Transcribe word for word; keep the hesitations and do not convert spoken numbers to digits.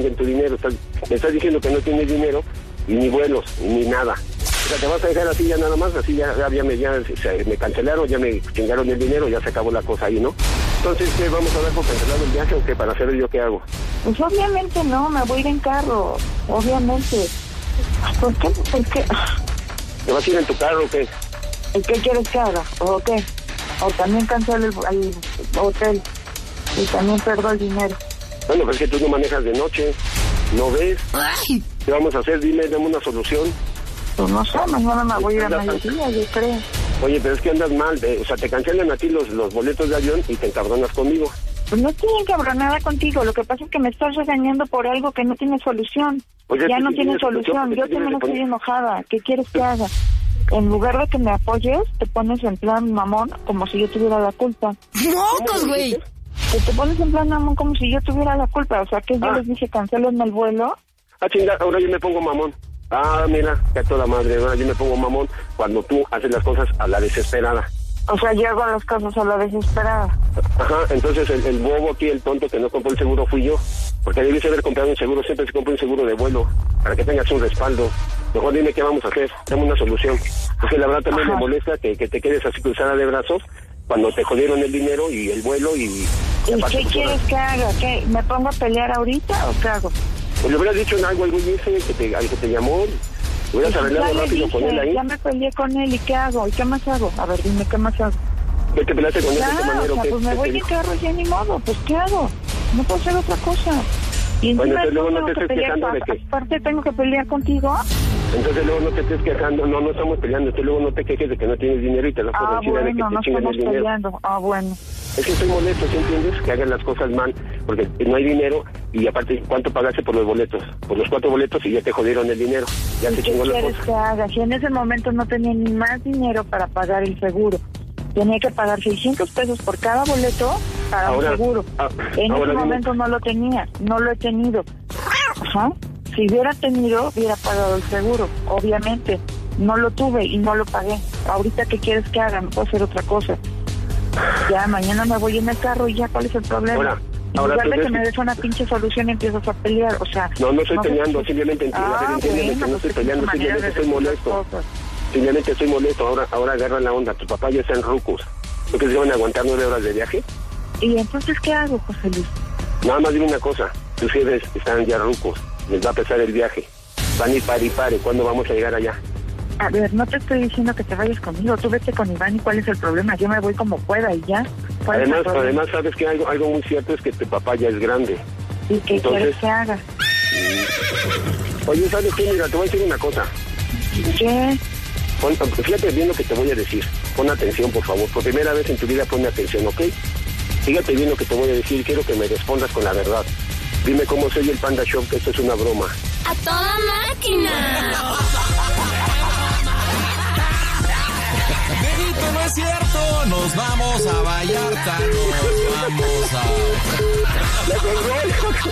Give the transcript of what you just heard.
en tu dinero. Estás, me estás diciendo que no tienes dinero, y ni vuelos, ni nada. O sea, te vas a dejar así ya nada más, así ya, ya, ya, me, ya se, me cancelaron, ya me chingaron el dinero, ya se acabó la cosa ahí, ¿no? Entonces, ¿qué, vamos a dar por cancelado el viaje o qué? Para saber yo qué hago. Pues obviamente no, me voy a ir en carro, obviamente. ¿Por qué? ¿Por qué? ¿Te vas a ir en tu carro o qué? ¿Y qué quieres que haga? ¿O qué? O también cancelo el, el hotel y también pierdo el dinero. Bueno, pues es que tú no manejas de noche, ¿no ves? Ay. ¿Qué vamos a hacer? Dime, dame una solución. Pues no sé, mañana me voy a ir a mediodía, yo creo. Oye, pero es que andas mal, eh, o sea, te cancelan a ti los, los boletos de avión y te encabronas conmigo. Pues no estoy encabronada contigo, lo que pasa es que me estás regañando por algo que no tiene solución. Oye, ya sí, no sí tiene tiene solución, solución, yo porque también tienes que estoy enojada. ¿Qué quieres que haga? En lugar de que me apoyes, te pones en plan mamón, como si yo tuviera la culpa. ¡Mocos, güey! Que te pones en plan mamón como si yo tuviera la culpa. O sea, que yo Ah. les dije, cancelen el vuelo. Ah, chinga, ahora yo me pongo mamón. Ah, mira, que a toda madre, ahora yo me pongo mamón cuando tú haces las cosas a la desesperada. O sea, llego a las cosas a la desesperada. Ajá, entonces el, el bobo aquí, el tonto que no compró el seguro fui yo. Porque debiste haber comprado un seguro, siempre se compra un seguro de vuelo, para que tengas un respaldo. Mejor dime qué vamos a hacer, dame una solución. Porque la verdad también Ajá. me molesta que, que te quedes así cruzada de brazos cuando te jodieron el dinero y el vuelo y... ¿Y aparte, qué pues, quieres que haga? ¿Qué? ¿Me pongo a pelear ahorita o qué hago? Pues le hubieras dicho en algo al güey ese que te, al que te llamó, hubieras Ya arreglado le rápido dije, con él ahí. ya me peleé con él, ¿y qué hago? ¿Y qué más hago? A ver, dime, ¿qué más hago? ¿Qué te peleaste con él de Ya, qué manera? o sea, ¿Qué- pues me qué voy te en dijo? carro ya ni modo, pues ¿qué hago? No puedo hacer otra cosa. Y Bueno, encima entonces luego no tengo te que estés pelear, quejando de que- aparte tengo que pelear contigo. Entonces luego no te estés quejando, no, no estamos peleando, entonces luego no te quejes de que no tienes dinero y te das por Ah, vencida de que bueno, te no chinguen estamos el dinero. peleando. Ah, bueno. Es que estoy molesto, ¿sí entiendes? Que hagan las cosas mal, porque no hay dinero y aparte, ¿cuánto pagaste por los boletos? Por los cuatro boletos y ya te jodieron el dinero, ya ¿Y te qué chingó la quieres cosa. que haga? Si en ese momento no tenía ni más dinero para pagar el seguro, tenía que pagar seiscientos pesos por cada boleto para Ahora- un seguro. ah, En ahora ese dime- momento no lo tenía, no lo he tenido. Ajá. Si hubiera tenido, hubiera pagado el seguro, obviamente. No lo tuve y no lo pagué. Ahorita, ¿qué quieres que haga? No puedo hacer otra cosa. Ya, mañana me voy en el carro y ya, ¿cuál es el problema? Ahora, en ahora lugar tú de que ves me que- des una pinche solución y empiezas a pelear, o sea... No, no estoy sé peleando, qué- simplemente entiendo, a ver, Ah, entiéndeme bueno, que no pues estoy es tu peleando, manera simplemente de estoy decir las molesto. cosas. Simplemente estoy molesto, ahora, ahora agarra la onda, tu papá ya está en rucos. ¿Tú crees que van a aguantar nueve horas de viaje? ¿Y entonces qué hago, José Luis? Nada más dime una cosa, tus jefes están ya rucos, les va a pesar el viaje. Van a ir pare y pare, ¿cuándo vamos a llegar allá? A ver, no te estoy diciendo que te vayas conmigo, tú vete con Iván y cuál es el problema, yo me voy como pueda y ya. ¿Cuál es el Además, problema? además sabes que algo, algo muy cierto es que tu papá ya es grande. ¿Y qué entonces- quieres que haga? Oye, ¿sabes qué? Mira, te voy a decir una cosa. ¿Qué? Pon- fíjate bien lo que te voy a decir. Pon atención, por favor. Por primera vez en tu vida, pon atención, ¿ok? Fíjate bien lo que te voy a decir. Quiero que me respondas con la verdad. Dime cómo soy el Panda Shop, que esto es una broma. ¡A toda máquina! Benito, no es cierto. Nos vamos a Vallarta. Nos vamos a...